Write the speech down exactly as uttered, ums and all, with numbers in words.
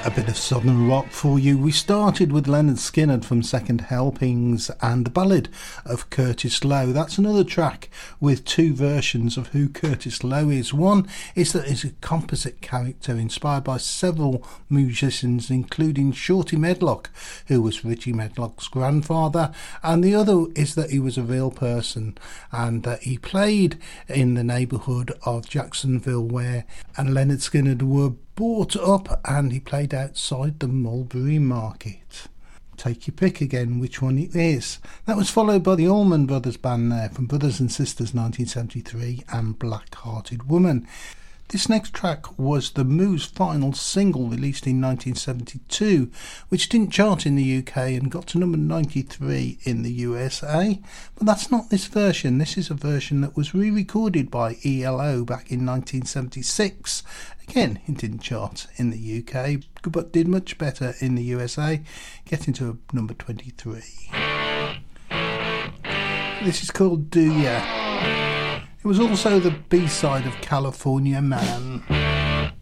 A bit of southern rock for you. We started with Leonard Skinner from Second Helpings and the ballad of Curtis Lowe. That's another track with two versions of who Curtis Lowe is. One is that he's a composite character inspired by several musicians, including Shorty Medlock, who was Richie Medlock's grandfather, and the other is that he was a real person and that he played in the neighbourhood of Jacksonville, where and Leonard Skinner were bought up, and he played outside the Mulberry Market. Take your pick again which one it is. That was followed by the Allman Brothers Band there from Brothers and Sisters nineteen seventy-three and Black Hearted Woman. This next track was the Moos' final single, released in nineteen seventy-two, which didn't chart in the U K and got to number ninety-three in the U S A. But that's not this version. This is a version that was re-recorded by E L O back in nineteen seventy-six. Again, it didn't chart in the U K, but did much better in the U S A, getting to number twenty-three. This is called Do Ya. It was also the B-side of California Man.